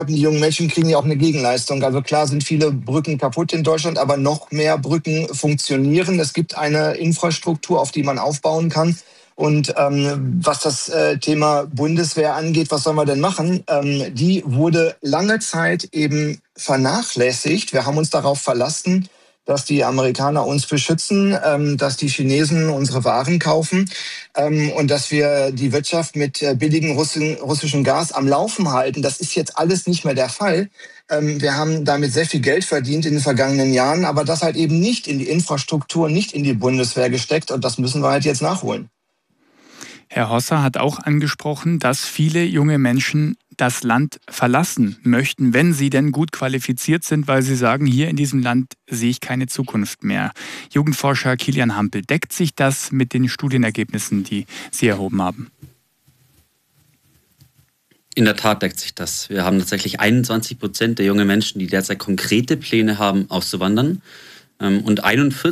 die jungen Menschen kriegen ja auch eine Gegenleistung. Also klar sind viele Brücken kaputt in Deutschland, aber noch mehr Brücken funktionieren. Es gibt eine Infrastruktur, auf die man aufbauen kann. Und was das Thema Bundeswehr angeht, was sollen wir denn machen? Die wurde lange Zeit eben vernachlässigt. Wir haben uns darauf verlassen, dass die Amerikaner uns beschützen, dass die Chinesen unsere Waren kaufen und dass wir die Wirtschaft mit billigem russischem Gas am Laufen halten. Das ist jetzt alles nicht mehr der Fall. Wir haben damit sehr viel Geld verdient in den vergangenen Jahren, aber das halt eben nicht in die Infrastruktur, nicht in die Bundeswehr gesteckt. Und das müssen wir halt jetzt nachholen. Herr Hosser hat auch angesprochen, dass viele junge Menschen das Land verlassen möchten, wenn sie denn gut qualifiziert sind, weil sie sagen, hier in diesem Land sehe ich keine Zukunft mehr. Jugendforscher Kilian Hampel, deckt sich das mit den Studienergebnissen, die Sie erhoben haben? In der Tat deckt sich das. Wir haben tatsächlich 21% der jungen Menschen, die derzeit konkrete Pläne haben, auszuwandern. Und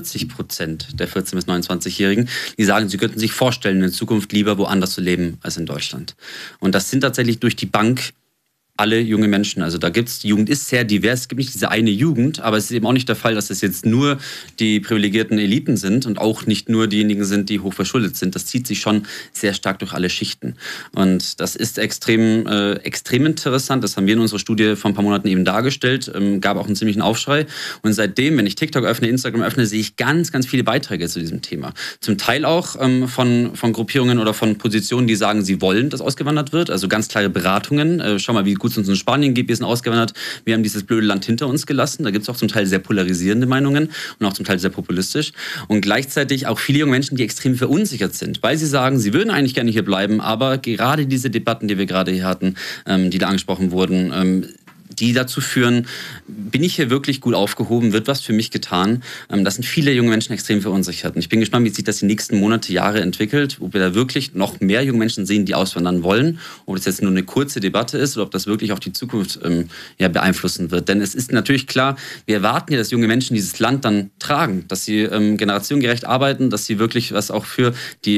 41% der 14- bis 29-Jährigen, die sagen, sie könnten sich vorstellen, in Zukunft lieber woanders zu leben als in Deutschland. Und das sind tatsächlich durch die Bank alle junge Menschen. Also da gibt's, die Jugend ist sehr divers, es gibt nicht diese eine Jugend, aber es ist eben auch nicht der Fall, dass es jetzt nur die privilegierten Eliten sind und auch nicht nur diejenigen sind, die hochverschuldet sind. Das zieht sich schon sehr stark durch alle Schichten. Und das ist extrem interessant. Das haben wir in unserer Studie vor ein paar Monaten eben dargestellt. Gab auch einen ziemlichen Aufschrei. Und seitdem, wenn ich TikTok öffne, Instagram öffne, sehe ich ganz, ganz viele Beiträge zu diesem Thema. Zum Teil auch von Gruppierungen oder von Positionen, die sagen, sie wollen, dass ausgewandert wird. Also ganz klare Beratungen. Schau mal, wie gut es uns in Spanien geht, wir sind ausgewandert, wir haben dieses blöde Land hinter uns gelassen. Da gibt es auch zum Teil sehr polarisierende Meinungen und auch zum Teil sehr populistisch. Und gleichzeitig auch viele junge Menschen, die extrem verunsichert sind, weil sie sagen, sie würden eigentlich gerne hier bleiben, aber gerade diese Debatten, die wir gerade hier hatten, die da angesprochen wurden, die dazu führen, bin ich hier wirklich gut aufgehoben, wird was für mich getan. Das sind viele junge Menschen extrem verunsichert. Und ich bin gespannt, wie sich das die nächsten Monate, Jahre entwickelt, ob wir da wirklich noch mehr junge Menschen sehen, die auswandern wollen, ob das jetzt nur eine kurze Debatte ist oder ob das wirklich auch die Zukunft beeinflussen wird. Denn es ist natürlich klar, wir erwarten ja, dass junge Menschen dieses Land dann tragen, dass sie generationengerecht arbeiten, dass sie wirklich was auch für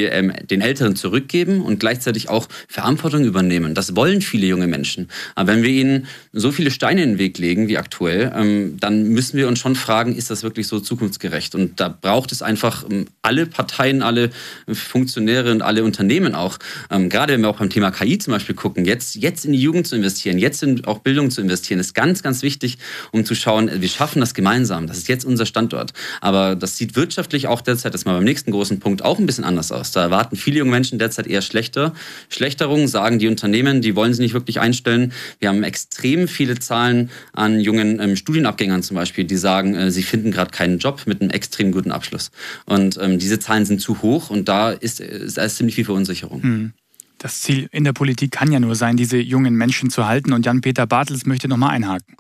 den Älteren zurückgeben und gleichzeitig auch Verantwortung übernehmen. Das wollen viele junge Menschen. Aber wenn wir ihnen so viele Steine in den Weg legen wie aktuell, dann müssen wir uns schon fragen, ist das wirklich so zukunftsgerecht? Und da braucht es einfach alle Parteien, alle Funktionäre und alle Unternehmen auch, gerade wenn wir auch beim Thema KI zum Beispiel gucken, jetzt in die Jugend zu investieren, jetzt in auch Bildung zu investieren, ist ganz, ganz wichtig, um zu schauen, wir schaffen das gemeinsam. Das ist jetzt unser Standort. Aber das sieht wirtschaftlich auch derzeit, das ist mal beim nächsten großen Punkt, auch ein bisschen anders aus. Da erwarten viele junge Menschen derzeit eher Schlechterung, sagen die Unternehmen, die wollen sie nicht wirklich einstellen. Wir haben extrem viele Zahlen an jungen Studienabgängern zum Beispiel, die sagen, sie finden gerade keinen Job mit einem extrem guten Abschluss. Und diese Zahlen sind zu hoch und da ist ziemlich viel Verunsicherung. Das Ziel in der Politik kann ja nur sein, diese jungen Menschen zu halten. Und Jan-Peter Bartels möchte noch mal einhaken.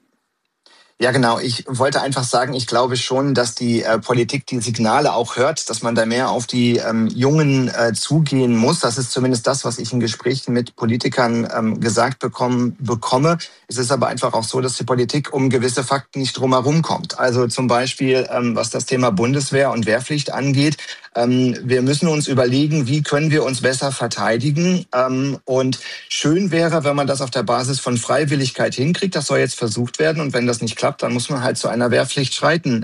Ja, genau. Ich wollte einfach sagen, ich glaube schon, dass die Politik die Signale auch hört, dass man da mehr auf die Jungen zugehen muss. Das ist zumindest das, was ich in Gesprächen mit Politikern gesagt bekomme. Es ist aber einfach auch so, dass die Politik um gewisse Fakten nicht drumherum kommt. Also zum Beispiel, was das Thema Bundeswehr und Wehrpflicht angeht. Wir müssen uns überlegen, wie können wir uns besser verteidigen. Und schön wäre, wenn man das auf der Basis von Freiwilligkeit hinkriegt. Das soll jetzt versucht werden. Und wenn das nicht klappt, dann muss man halt zu einer Wehrpflicht schreiten.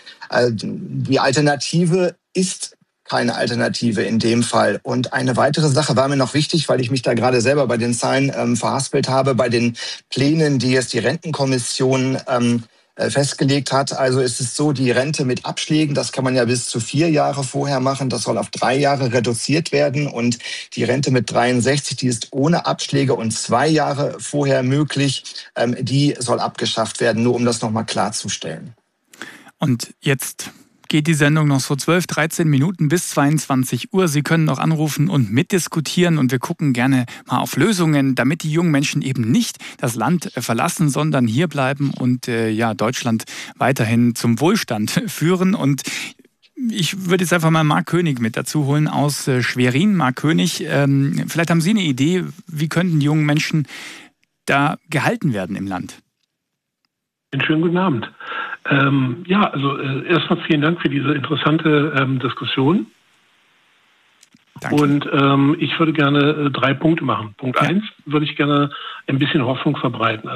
Die Alternative ist keine Alternative in dem Fall. Und eine weitere Sache war mir noch wichtig, weil ich mich da gerade selber bei den Zahlen verhaspelt habe, bei den Plänen, die jetzt die Rentenkommission festgelegt hat. Also ist es so, die Rente mit Abschlägen, das kann man ja bis zu 4 Jahre vorher machen. Das soll auf 3 Jahre reduziert werden. Und die Rente mit 63, die ist ohne Abschläge und 2 Jahre vorher möglich, die soll abgeschafft werden, nur um das nochmal klarzustellen. Und jetzt geht die Sendung noch so 12, 13 Minuten bis 22 Uhr. Sie können noch anrufen und mitdiskutieren und wir gucken gerne mal auf Lösungen, damit die jungen Menschen eben nicht das Land verlassen, sondern hier bleiben und Deutschland weiterhin zum Wohlstand führen. Und ich würde jetzt einfach mal Marc König mit dazu holen aus Schwerin. Marc König, vielleicht haben Sie eine Idee, wie könnten die jungen Menschen da gehalten werden im Land? Einen schönen guten Abend. Erstmal vielen Dank für diese interessante Diskussion. Danke. Und ich würde gerne 3 Punkte machen. Punkt 1 würde ich gerne ein bisschen Hoffnung verbreiten.